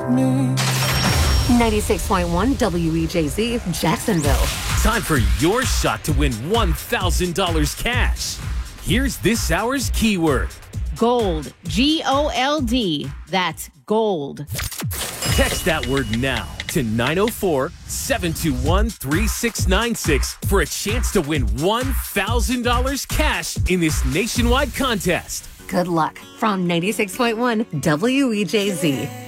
me. 96.1 WEJZ, Jacksonville. Time for your shot to win $1,000 cash. Here's this hour's keyword. Gold. G-O-L-D. That's gold. Text that word now to 904-721-3696 for a chance to win $1,000 cash in this nationwide contest. Good luck from 96.1 WEJZ.